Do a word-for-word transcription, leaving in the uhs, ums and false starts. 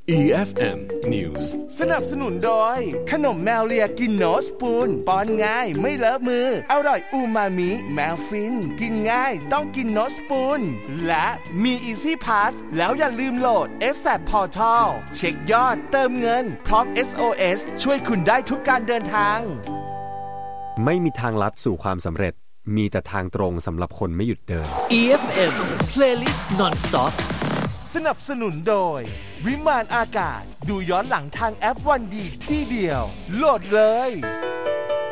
อี เอฟ เอ็ม News สนับสนุนโดยขนมแมวเลียกินโนสปูนป้อนง่ายไม่เลอะมืออร่อยอูมามิแมวฟินกินง่ายต้องกินโนสปูนและมี Easy Pass แล้วอย่าลืมโหลด เอส เอ พี Portal เช็คยอดเติมเงินพร้อม เอส โอ เอส ช่วยคุณได้ทุกการเดินทางไม่มีทางลัดสู่ความสำเร็จมีแต่ทางตรงสำหรับคนไม่หยุดเดินอี เอฟ เอ็ม Playlist Non-Stop สนับสนุนโดยวิมานอากาศดูย้อนหลังทางแอปวันดีที่เดียวโหลดเลย